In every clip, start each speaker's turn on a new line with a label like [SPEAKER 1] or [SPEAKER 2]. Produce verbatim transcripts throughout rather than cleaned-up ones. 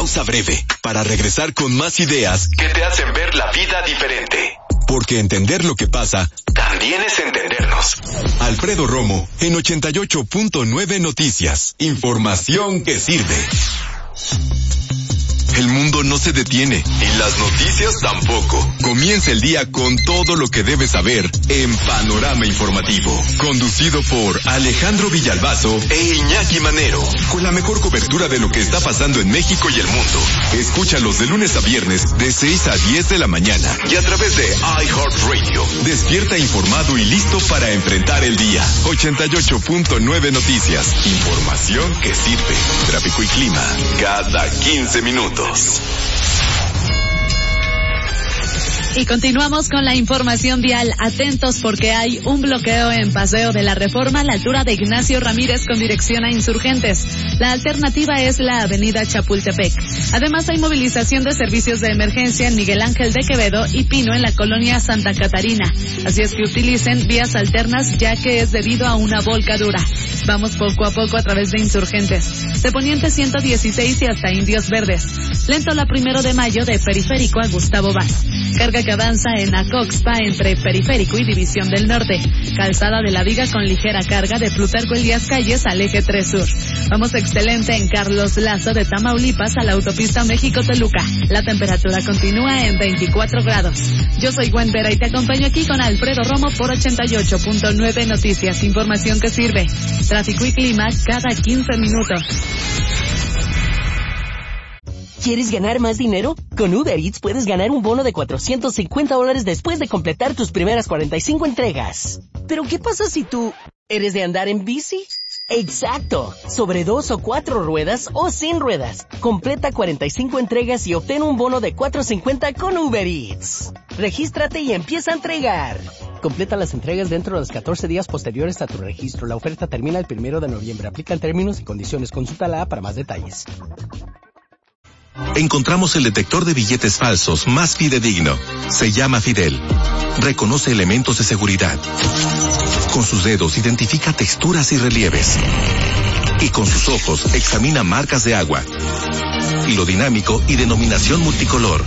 [SPEAKER 1] pausa breve para regresar con más ideas que te hacen ver la vida diferente. Porque entender lo que pasa también es entendernos. Alfredo Romo en ochenta y ocho punto nueve Noticias. Información que sirve. El mundo no se detiene y las noticias tampoco. Comienza el día con todo lo que debes saber en Panorama Informativo. Conducido por Alejandro Villalbazo e Iñaki Manero. Con la mejor cobertura de lo que está pasando en México y el mundo. Escúchalos de lunes a viernes de seis a diez de la mañana. Y a través de iHeartRadio. Despierta informado y listo para enfrentar el día. ochenta y ocho punto nueve Noticias. Información que sirve. Tráfico y clima cada quince minutos.
[SPEAKER 2] Y continuamos con la información vial. Atentos porque hay un bloqueo en Paseo de la Reforma a la altura de Ignacio Ramírez con dirección a Insurgentes. La alternativa es la avenida Chapultepec. Además hay movilización de servicios de emergencia en Miguel Ángel de Quevedo y Pino en la colonia Santa Catarina. Así es que utilicen vías alternas ya que es debido a una volcadura. Vamos poco a poco a través de Insurgentes. De Poniente ciento dieciséis y hasta Indios Verdes. Lento la primero de mayo de Periférico a Gustavo Vaz. Carga que avanza en Acoxpa entre Periférico y División del Norte. Calzada de la Viga con ligera carga de Plutarco Elías Calles al eje tres Sur. Vamos excelente en Carlos Lazo de Tamaulipas a la autopista México-Toluca. La temperatura continúa en veinticuatro grados. Yo soy Gwen Vera y te acompaño aquí con Alfredo Romo por ochenta y ocho punto nueve Noticias. Información que sirve. Tráfico y clima cada quince minutos.
[SPEAKER 3] ¿Quieres ganar más dinero? Con Uber Eats puedes ganar un bono de cuatrocientos cincuenta dólares después de completar tus primeras cuarenta y cinco entregas. ¿Pero qué pasa si tú eres de andar en bici? ¡Exacto! Sobre dos o cuatro ruedas o sin ruedas. Completa cuarenta y cinco entregas y obtén un bono de cuatrocientos cincuenta con Uber Eats. Regístrate y empieza a entregar. Completa las entregas dentro de los catorce días posteriores a tu registro. La oferta termina el primero de noviembre. Aplican términos y condiciones. Consulta la A para más detalles.
[SPEAKER 4] Encontramos el detector de billetes falsos más fidedigno. Se llama Fidel. Reconoce elementos de seguridad. Con sus dedos identifica texturas y relieves. Y con sus ojos examina marcas de agua. Hilo dinámico y denominación multicolor.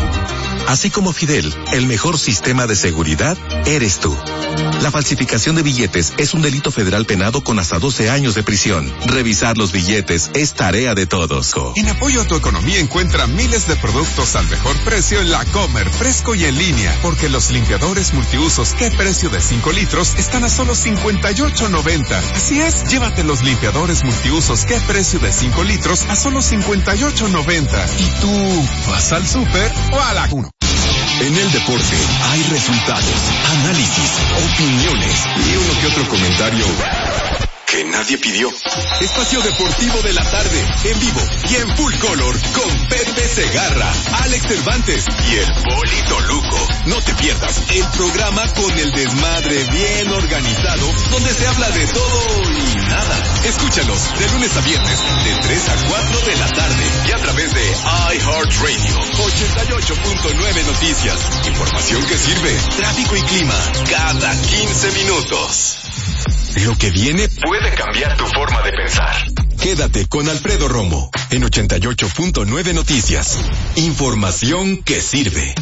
[SPEAKER 4] Así como Fidel, el mejor sistema de seguridad eres tú. La falsificación de billetes es un delito federal penado con hasta doce años de prisión. Revisar los billetes es tarea de todos.
[SPEAKER 5] En apoyo a tu economía encuentra miles de productos al mejor precio en La Comer, fresco y en línea. Porque los limpiadores multiusos ¿Qué precio de cinco litros? Están a solo cincuenta y ocho noventa. Así es, llévate los limpiadores multiusos ¿Qué precio de cinco litros? A solo cincuenta y ocho noventa. ¿Y tú vas al súper o a la uno?
[SPEAKER 1] En el deporte hay resultados, análisis, opiniones y uno que otro comentario que nadie pidió. Espacio Deportivo de la Tarde, en vivo y en full color, con Pepe Segarra, Alex Cervantes y el Polito Luco. No te pierdas el programa con el desmadre bien organizado, donde se habla de todo y nada. Escúchalos de lunes a viernes, de tres a cuatro de la tarde y a través de iHeartRadio. ochenta y ocho punto nueve Noticias. Información que sirve. Tráfico y clima cada quince minutos. Lo que viene puede cambiar tu forma de pensar. Quédate con Alfredo Romo en ochenta y ocho punto nueve Noticias. Información que sirve.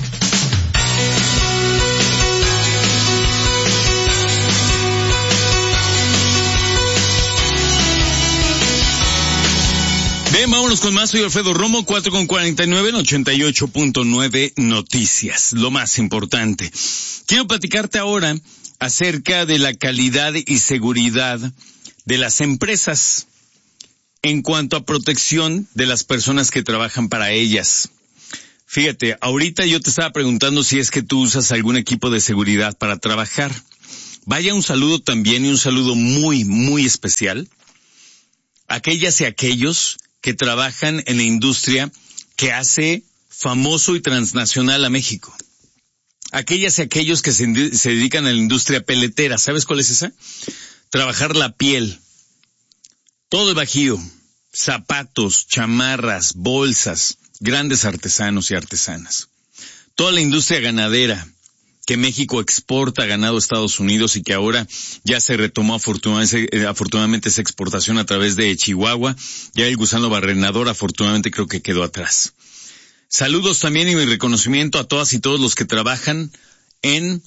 [SPEAKER 6] Bien, vámonos con más. Soy Alfredo Romo, cuatro con cuarenta y nueve en ochenta y ocho punto nueve Noticias. Lo más importante. Quiero platicarte ahora acerca de la calidad y seguridad de las empresas en cuanto a protección de las personas que trabajan para ellas. Fíjate, ahorita yo te estaba preguntando si es que tú usas algún equipo de seguridad para trabajar. Vaya un saludo también y un saludo muy, muy especial a aquellas y aquellos que trabajan en la industria que hace famoso y transnacional a México. Aquellas y aquellos que se, se dedican a la industria peletera. ¿Sabes cuál es esa? Trabajar la piel. Todo el bajío. Zapatos, chamarras, bolsas. Grandes artesanos y artesanas. Toda la industria ganadera que México exporta ganado a Estados Unidos y que ahora ya se retomó afortunadamente, eh, afortunadamente esa exportación a través de Chihuahua. Ya el gusano barrenador afortunadamente creo que quedó atrás. Saludos también y mi reconocimiento a todas y todos los que trabajan en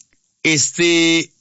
[SPEAKER 6] este,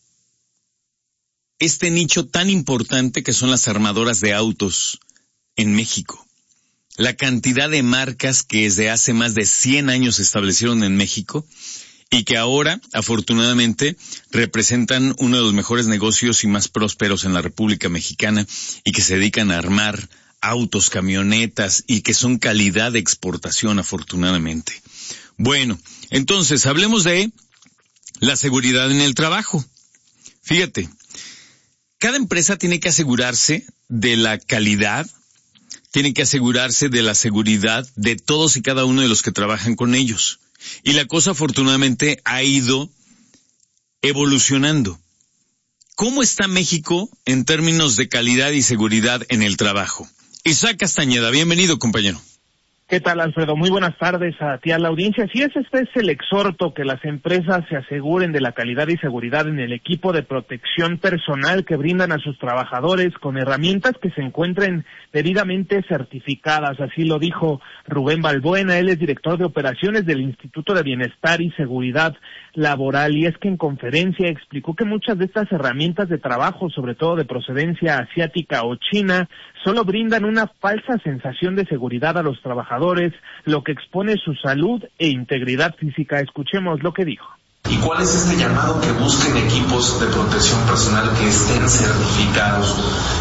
[SPEAKER 6] este nicho tan importante que son las armadoras de autos en México. La cantidad de marcas que desde hace más de cien años se establecieron en México y que ahora, afortunadamente, representan uno de los mejores negocios y más prósperos en la República Mexicana y que se dedican a armar autos, camionetas y que son calidad de exportación, afortunadamente. Bueno, entonces, hablemos de la seguridad en el trabajo. Fíjate, cada empresa tiene que asegurarse de la calidad, tiene que asegurarse de la seguridad de todos y cada uno de los que trabajan con ellos. Y la cosa afortunadamente ha ido evolucionando. ¿Cómo está México en términos de calidad y seguridad en el trabajo? Isaac Castañeda, bienvenido, compañero.
[SPEAKER 7] ¿Qué tal, Alfredo? Muy buenas tardes a ti, a la audiencia. Sí, es, este es el exhorto, que las empresas se aseguren de la calidad y seguridad en el equipo de protección personal que brindan a sus trabajadores con herramientas que se encuentren debidamente certificadas. Así lo dijo Rubén Balbuena. Él es director de operaciones del Instituto de Bienestar y Seguridad Laboral, y es que en conferencia explicó que muchas de estas herramientas de trabajo, sobre todo de procedencia asiática o china, solo brindan una falsa sensación de seguridad a los trabajadores, lo que expone su salud e integridad física. Escuchemos lo que dijo.
[SPEAKER 8] ¿Y cuál es este llamado? Que busquen equipos de protección personal que estén certificados.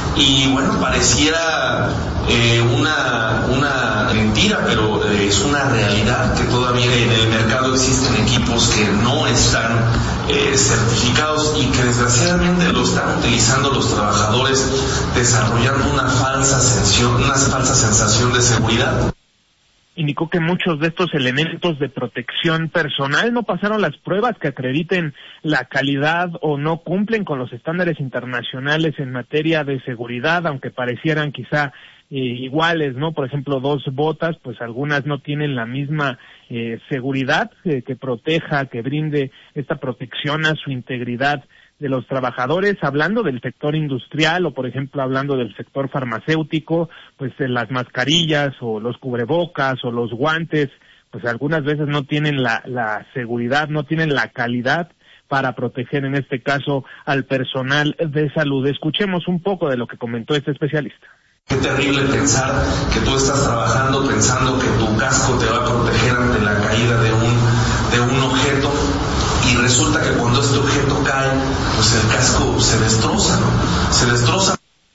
[SPEAKER 8] Y bueno, pareciera eh, una, una mentira, pero eh, es una realidad que todavía en el mercado existen equipos que no están eh, certificados y que desgraciadamente lo están utilizando los trabajadores, desarrollando una falsa sensación, una falsa sensación de seguridad.
[SPEAKER 7] Indicó que muchos de estos elementos de protección personal no pasaron las pruebas que acrediten la calidad o no cumplen con los estándares internacionales en materia de seguridad, aunque parecieran quizá eh, iguales, ¿no? Por ejemplo, dos botas, pues algunas no tienen la misma eh, seguridad eh, que proteja, que brinde esta protección a su integridad de los trabajadores. Hablando del sector industrial o, por ejemplo, hablando del sector farmacéutico, pues eh, las mascarillas o los cubrebocas o los guantes, pues algunas veces no tienen la, la seguridad, no tienen la calidad para proteger, en este caso, al personal de salud. Escuchemos un poco de lo que comentó este especialista.
[SPEAKER 8] Qué terrible pensar que tú estás trabajando pensando que tu casco te va a proteger ante la caída de un, de un objeto, y resulta que cuando este objeto cae, pues el casco se destroza, ¿no? Se destroza.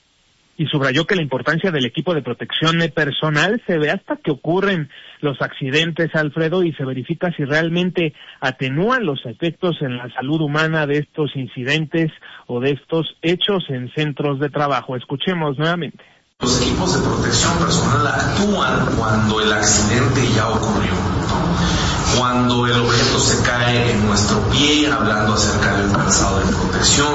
[SPEAKER 7] Y subrayó que la importancia del equipo de protección personal se ve hasta que ocurren los accidentes, Alfredo, y se verifica si realmente atenúan los efectos en la salud humana de estos incidentes o de estos hechos en centros de trabajo. Escuchemos nuevamente.
[SPEAKER 8] Los equipos de protección personal actúan cuando el accidente ya ocurrió, ¿no? Cuando el objeto se cae en nuestro pie, hablando acerca del calzado de protección,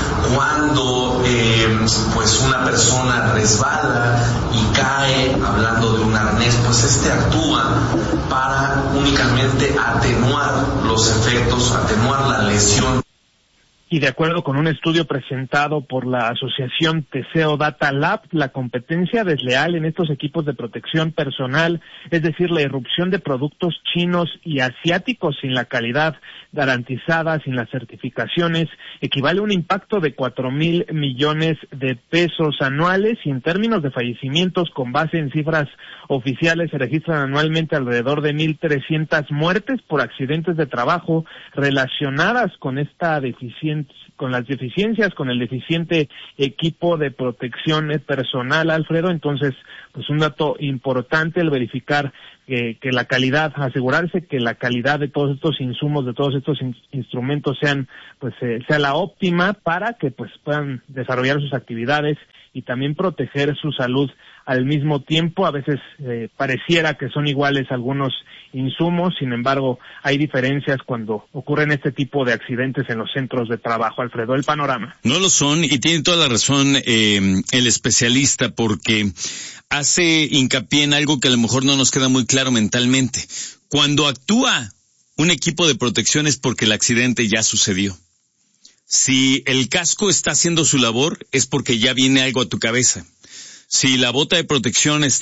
[SPEAKER 8] cuando eh, pues una persona resbala y cae, hablando de un arnés, pues este actúa para únicamente atenuar los efectos, atenuar la lesión.
[SPEAKER 7] Y de acuerdo con un estudio presentado por la asociación Teseo Data Lab, la competencia desleal en estos equipos de protección personal, es decir, la irrupción de productos chinos y asiáticos sin la calidad garantizada, sin las certificaciones, equivale a un impacto de cuatro mil millones de pesos anuales, y en términos de fallecimientos, con base en cifras oficiales, se registran anualmente alrededor de mil trescientas muertes por accidentes de trabajo relacionadas con esta deficiencia, con las deficiencias, con el deficiente equipo de protección personal, Alfredo. Entonces, pues un dato importante el verificar que, que la calidad, asegurarse que la calidad de todos estos insumos, de todos estos in, instrumentos sean, pues eh, sea la óptima para que pues puedan desarrollar sus actividades y también proteger su salud al mismo tiempo. A veces eh, pareciera que son iguales algunos insumos, sin embargo, hay diferencias cuando ocurren este tipo de accidentes en los centros de trabajo. Alfredo, el panorama.
[SPEAKER 6] No lo son, y tiene toda la razón eh, el especialista, porque hace hincapié en algo que a lo mejor no nos queda muy claro mentalmente. Cuando actúa un equipo de protección es porque el accidente ya sucedió. Si el casco está haciendo su labor, es porque ya viene algo a tu cabeza. Si la bota de protección está